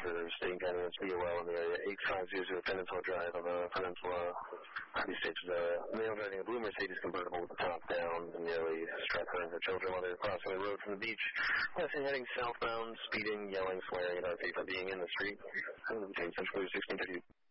for state candidates BOL in the area. 8500 Peninsula Drive on the Peninsula. These stages, male driving a blue Mercedes convertible with the top down, and nearly strapped her and her children while they were crossing the road from the beach. Lesson heading southbound, speeding, yelling, swearing at RP for being in the street. Between Central 1632.